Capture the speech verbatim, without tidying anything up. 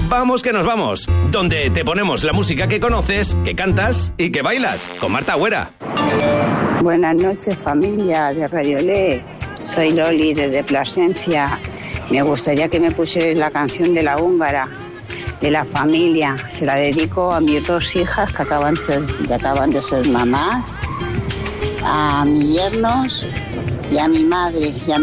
Vamos que nos vamos, donde te ponemos la música que conoces, que cantas y que bailas, con Marta Agüera. Buenas noches, familia de Radiolé. Soy Loli desde Plasencia. Me gustaría que me pusierais la canción de La Húngara, de La Familia. Se la dedico a mis dos hijas que acaban, ser, que acaban de ser mamás, a mis yernos y a mi madre y a